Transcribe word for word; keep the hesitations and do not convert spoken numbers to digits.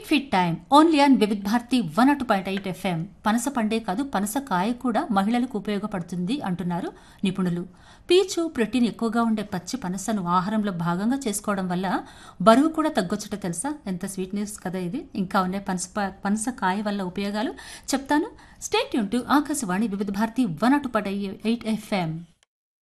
Street fit time only on Vividh Bharati one అటు point eight FM. పనస పండే కాదు పనస కాయ కూడా మహిళలకు ఉపయోగపడుతుంది అంటున్నారు నిపుణులు. పీచు ప్రోటీన్ ఎక్కువగా ఉండే పచ్చి పనసను ఆహారంలో భాగంగా చేసుకోవడం వల్ల బరువు కూడా తగ్గొచ్చట తెలుసా? ఎంత స్వీట్ న్యూస్ కదా ఇది. ఇంకా ఉన్నాయి పనస పనస కాయ వల్ల ఉపయోగాలు చెప్తాను. స్టే ట్యూన్ టు ఆకాశవాణి వివిధ భారతి వన్ అటు పాయింట్ ఎయిట్ ఎఫ్ఎం.